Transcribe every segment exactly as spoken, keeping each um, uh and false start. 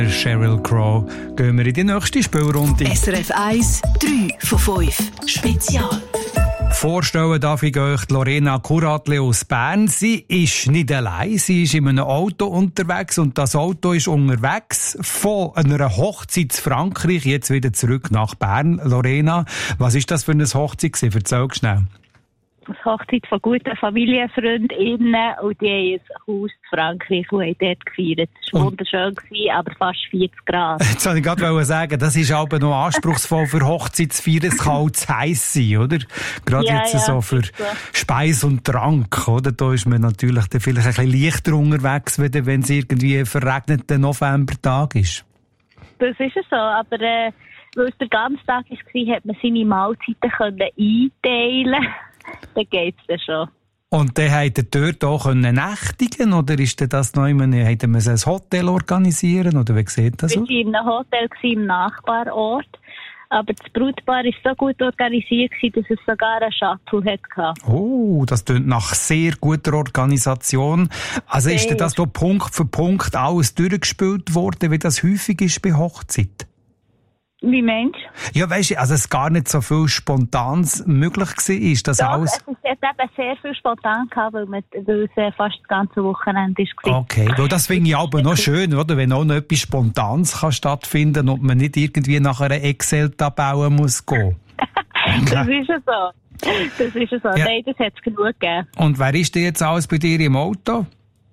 Sheryl Crow gehen wir in die nächste Spielrunde. S R F eins, drei von fünf. Spezial. Vorstellen darf ich euch Lorena Kuratle aus Bern. Sie ist nicht allein, sie ist in einem Auto unterwegs und das Auto ist unterwegs von einer Hochzeit in Frankreich, jetzt wieder zurück nach Bern. Lorena, was ist das für eine Hochzeit gewesen? Erzähl schnell. Das Hochzeit von guten Familienfreundinnen und die haben ein Haus in Frankreich und haben dort gefeiert. Es war wunderschön, aber fast vierzig Grad. Jetzt wollte ich gerade sagen, das ist aber noch anspruchsvoll für Hochzeitsfeiern. Es kann auch zu heiß sein, oder? Gerade ja, jetzt ja, so für so. Speis und Trank, oder? Da ist man natürlich dann vielleicht ein bisschen leichter unterwegs, wenn es irgendwie ein verregneter Novembertag ist. Das ist es so, aber äh, weil es der ganze Tag war, hat man seine Mahlzeiten können einteilen. Dann geht's dann schon. Und dann hat er dort auch nächtigen oder ist das noch immer, hätte man ein Hotel organisieren oder wie sieht das aus? Wir waren in einem Hotel im Nachbarort, aber das Brautpaar war so gut organisiert, dass es sogar einen Shuttle hatte. Oh, das klingt nach sehr guter Organisation. Also sehr. Ist denn das da Punkt für Punkt alles durchgespielt worden, wie das häufig ist bei Hochzeiten? Wie meinst du? Ja, weisst du, also es gar nicht so viel Spontanes möglich war, ist das Doch, alles? Es hat eben sehr viel spontan gehabt, weil, man, weil es fast das ganze Wochenende war. Okay, weil das finde ich aber noch schön, oder? Wenn auch noch etwas Spontanes kann stattfinden und man nicht irgendwie nach einer Excel-Tabelle muss gehen. Das ist ja so. Das ist ja so. Ja. Nein, das hat es genug gegeben. Und wer ist denn jetzt alles bei dir im Auto?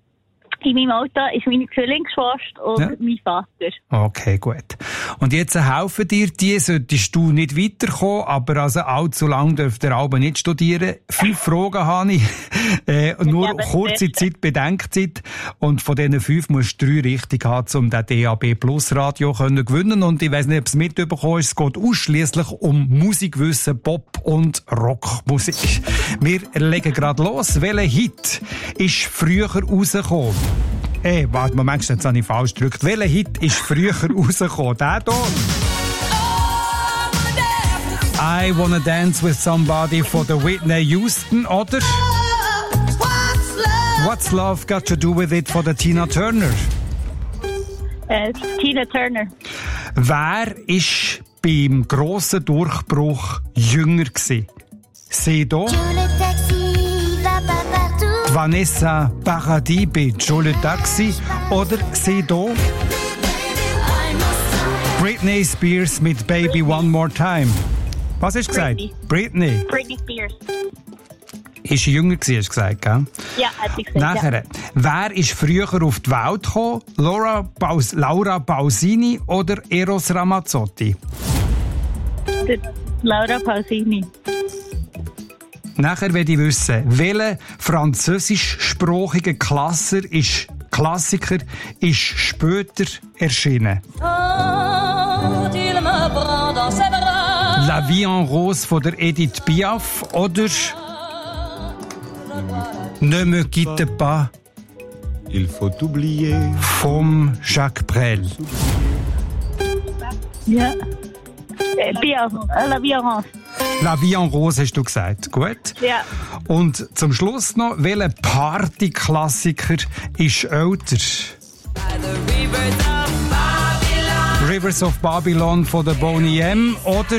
In meinem Auto ist meine Zwillingsschwester und ja. mein Vater. Okay, gut. Und jetzt helfen dir die, solltest du nicht weiterkommen, aber also allzu lang dürft ihr aber nicht studieren. Fünf Fragen habe ich, äh, nur kurze Zeit, Bedenkzeit. Und von diesen fünf musst du drei richtig haben, um den D A B Plus Radio zu gewinnen. Und ich weiss nicht, ob es mitbekommen ist, es geht ausschliesslich um Musikwissen, Pop- und Rockmusik. Wir legen gerade los. Welcher Hit ist früher rausgekommen? Ey, warte, Moment, jetzt habe ich falsch gedrückt. Welcher Hit ist früher rausgekommen? Der hier? I Wanna Dance With Somebody von der Whitney Houston, oder? What's Love Got To Do With It von der Tina Turner? Äh, Tina Turner. Wer ist beim grossen Durchbruch jünger gewesen? Sie hier? Vanessa Paradis bei Joe le Taxi oder sie hier? Britney Spears mit Baby One More Time. Was hast du gesagt? Britney. Britney. Britney Spears. Ist sie jünger gewesen, hast du gesagt, gell? Ja, hat sie gesagt, Nachher, ja. Wer ist früher auf die Welt gekommen? Laura, Paus- Laura Pausini oder Eros Ramazzotti? Der Laura Pausini. Nachher will ich wissen, welcher französischsprachige Klassiker ist, Klassiker ist später erschienen? La Vie en Rose von der Edith Piaf oder Ne me quitte pas Il faut oublier vom Jacques Brel. Ja. Äh, Piaf, La Vie en Rose. La Vie en Rose hast du gesagt, gut? Ja. Und zum Schluss noch, welcher Partyklassiker ist älter? Rivers of Babylon von der Boney M oder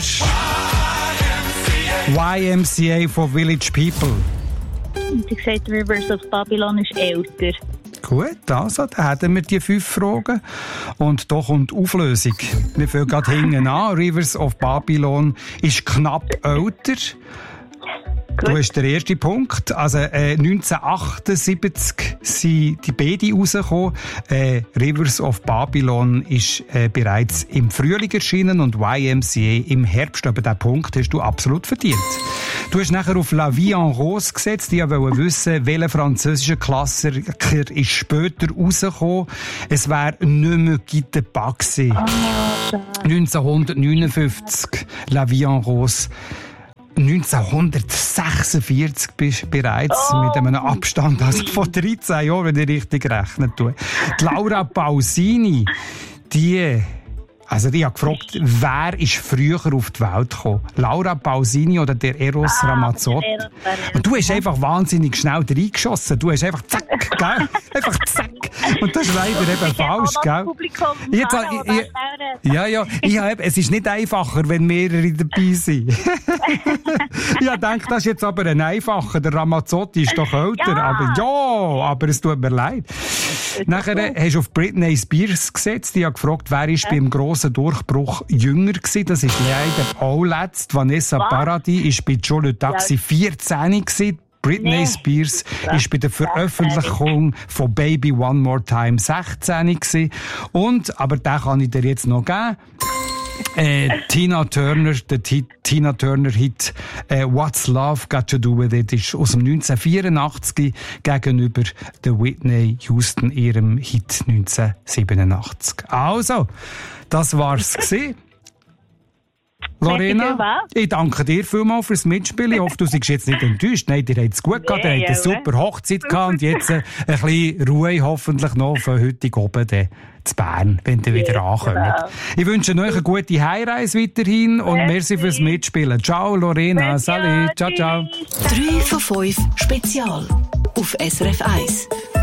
Y M C A von Village People? Sie gesagt, Rivers of Babylon ist älter. Gut, also, dann haben wir die fünf Fragen. Und da kommt die Auflösung. Wir fangen gerade hinten an. Rivers of Babylon ist knapp älter. Du hast den ersten Punkt. Also, äh, neunzehnhundertachtundsiebzig sind die beiden rausgekommen. Äh, Rivers of Babylon ist äh, bereits im Frühling erschienen und Y M C A im Herbst. Aber diesen Punkt hast du absolut verdient. Du hast nachher auf La Vie en Rose gesetzt. Ich wollte wissen, welcher französische Klassiker ist später rausgekommen. Es wäre «Ne me quitte pas» gewesen. Oh, neunzehnhundertneunundfünfzig, La Vie en Rose. neunzehnhundertsechsundvierzig bist du bereits oh. mit einem Abstand also von dreizehn Jahren, wenn ich richtig rechnen tue. Die Laura Pausini, die Also ich habe gefragt, wer ist früher auf die Welt gekommen? Laura Pausini oder der Eros Ah, Ramazzotti? der Eros Ramazzotti. Und du hast einfach wahnsinnig schnell reingeschossen. Du hast einfach zack, gell? Einfach zack. Und das ist leider eben falsch, gell? Jetzt, ich, ich, ja, ja. Ich habe, es ist nicht einfacher, wenn mehrere dabei sind. Ich denke, das ist jetzt aber ein einfacher. Der Ramazzotti ist doch älter. Ja. Aber ja, aber es tut mir leid. Nachher hast du auf Britney Spears gesetzt. Ich habe gefragt, wer ist ja. beim grossen Durchbruch jünger gewesen. Das ist leider auch letzt. Vanessa Was? Paradis ist bei Joe Le Taxi ja. vierzehn gewesen. Britney nee. Spears ja. ist bei der Veröffentlichung von Baby One More Time sechzehn gewesen. Und, aber den kann ich dir jetzt noch geben. Äh, Tina Turner, der T- Tina Turner Hit äh, What's Love Got to Do With It ist aus dem neunzehnhundertvierundachtzig gegenüber der Whitney Houston ihrem Hit neunzehnhundertsiebenundachtzig. Also, das war's gewesen. Lorena, ich danke dir vielmals fürs Mitspielen. Ich hoffe, du seist jetzt nicht enttäuscht. Nein, dir hat es gut gehabt. Ihr habt eine super Hochzeit gehabt und jetzt ein bisschen Ruhe hoffentlich noch von heute oben zu Bern, wenn ihr wieder ankommt. Ich wünsche euch eine gute Heimreise weiterhin und merci fürs Mitspielen. Ciao Lorena, salut, ciao, ciao. drei von fünf Spezial auf S R F eins.